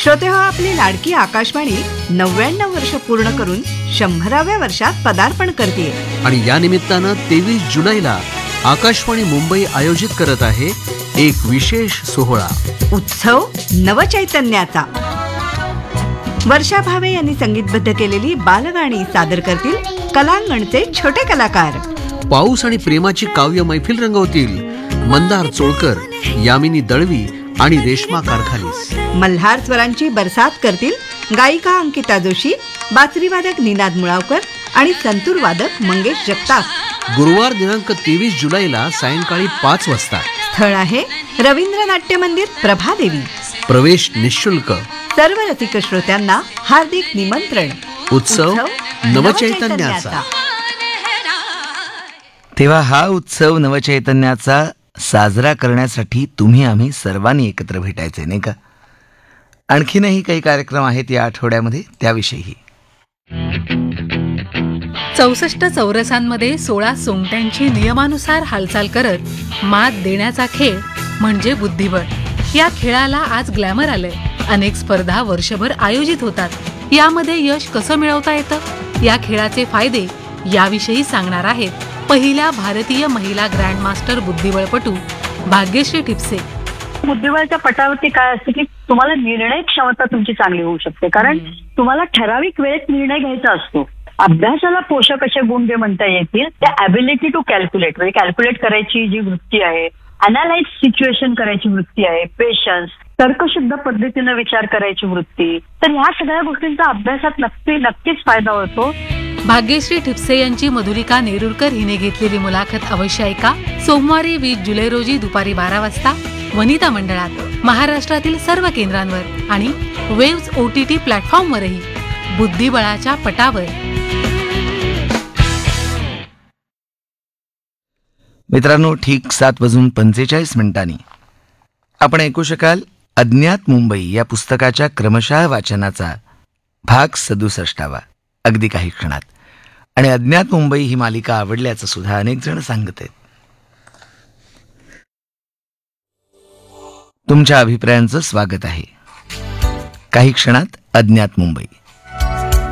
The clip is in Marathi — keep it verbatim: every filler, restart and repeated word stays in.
श्रोते हो, आपली लाडकी आकाशवाणी नव्याण्णव वर्ष पूर्ण करून शंभराव्या वर्षात पदार्पण करते. आणि या निमित्तानं तेवीस जुलैला आकाशवाणी मुंबई आयोजित करत आहे एक विशेष सोहळा, उत्सव नवचैतन्याचा. वर्षा भावे यांनी संगीतबद्ध केलेली बालगाणी सादर करतील कलांगणचे छोटे कलाकार. पाऊस आणि प्रेमाची काव्य मैफिल रंगवतील मंदार चोळकर, यामिनी दळवी आणि रेश्मा कारखालीस. मल्हार स्वरांची बरसात करतील गायिका अंकिता जोशी, बासरीवादक निनाद मुळावकर आणि संतूर वादक मंगेश जगताप. गुरुवार दिनांक तेवीस जुलैला सायंकाळी पाच वाजता. स्थळ आहे रवींद्र नाट्य मंदिर, प्रभादेवी. प्रवेश निशुल्क. सर्व रसिक श्रोत्यांना हार्दिक निमंत्रण. उत्सव नवचैतन्याचा. तेव्हा हा उत्सव नवचैतन्याचा साजरा करण्यासाठी तुम्ही आम्ही सर्वांनी एकत्र भेटायचे, नाही का? आणखीनही काही कार्यक्रम आहेत या आठवड्यामध्ये, त्याविषयी. चौसष्ट चौरसांमध्ये सोळा सोंगट्यांची नियमानुसार हालचाल करत मात देण्याचा खेळ म्हणजे बुद्धिबळ. या खेळाला आज ग्लॅमर आलंय. अनेक स्पर्धा वर्षभर आयोजित होतात. यामध्ये यश कसं मिळवता येतं, या खेळाचे फायदे याविषयी सांगणार आहेत पहिल्या भारतीय महिला ग्रँडमास्टर बुद्धिबळपटू भाग्यश्री ठिपसे. बुद्धिबळाच्या पटावरती काय असतं की तुम्हाला निर्णय क्षमता तुमची चांगली होऊ शकते, कारण तुम्हाला ठराविक वेळेत निर्णय घ्यायचा असतो. अभ्यासाला पोषक असे गुण जे म्हणता येतील त्या ॲबिलिटी टू कॅल्क्युलेट, म्हणजे कॅल्क्युलेट करायची जी वृत्ती आहे, अनालाइज सिच्युएशन करायची वृत्ती आहे, पेशन्स, तर्कशुद्ध पद्धतीनं विचार करायची वृत्ती, तर ह्या सगळ्या गोष्टींचा अभ्यासात नक्की नक्कीच फायदा होतो. भाग्यश्री ठिपसे यांची मधुरिका नेरुरकर हिने घेतलेली मुलाखत अवश्य ऐका. सोमवारी वीस जुलै रोजी दुपारी बारा वाजता वनिता मंडळात, महाराष्ट्रातील सर्व केंद्रांवर आणि वेव्स ओटीटी प्लॅटफॉर्मवरही. बुद्धिबळाच्या पटावर. मित्रांनो, ठीक सात वाजून पंचेचाळीस मिनिटांनी आपण ऐकू शकाल अज्ञात मुंबई या पुस्तकाच्या क्रमशः वाचनाचा भाग सदुसष्टावा अगदी काही क्षणात. आणि अज्ञात मुंबई ही मालिका आवडल्याचं सुद्धा अनेक जण सांगत आहेत. तुमच्या अभिप्रायांचं स्वागत आहे. काही क्षणात अज्ञात मुंबई.